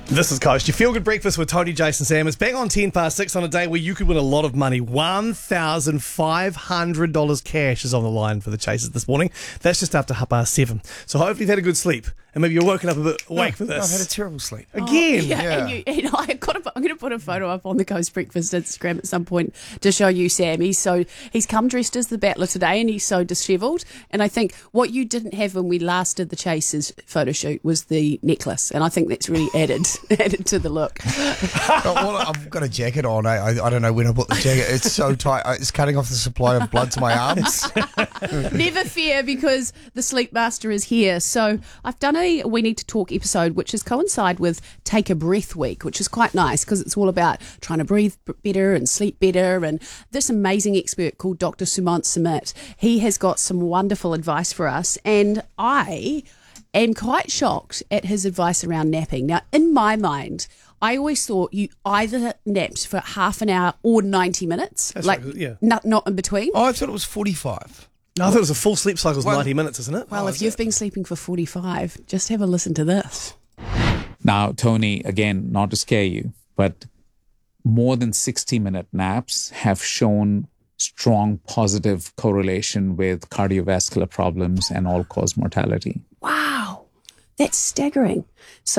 This is Coast. Your feel-good breakfast with Tony, Jason, Sam. It's bang on 6:10 on a day where you could win a lot of money. $1,500 cash is on the line for the Chasers this morning. That's just after 7:30. So hopefully you've had a good sleep. And maybe you're woken up a bit awake for this. I've had a terrible sleep. Again? Yeah. And I'm going to put a photo up on the Coast Breakfast Instagram at some point to show you Sam. He's come dressed as the Battler today and he's so dishevelled. And I think what you didn't have when we last did the Chasers photo shoot was the necklace. And I think that's really added to the look. Well, I've got a jacket on. I don't know when I put the jacket. It's so tight. It's cutting off the supply of blood to my arms. Never fear, because the Sleep Master is here. So I've done a We Need to Talk episode, which has coincide with Take a Breath Week, which is quite nice because it's all about trying to breathe better and sleep better. And this amazing expert called Dr. Sumant Samit, he has got some wonderful advice for us. And I am quite shocked at his advice around napping. Now, in my mind, I always thought you either napped for half an hour or 90 minutes. That's like, right, yeah. not in between. Oh, I thought it was 45. No, I thought it was a full sleep cycle is 90 minutes, isn't it? Well, if you've been sleeping for 45, just have a listen to this. Now, Tony, again, not to scare you, but more than 60-minute naps have shown strong positive correlation with cardiovascular problems and all-cause mortality. Wow, that's staggering. So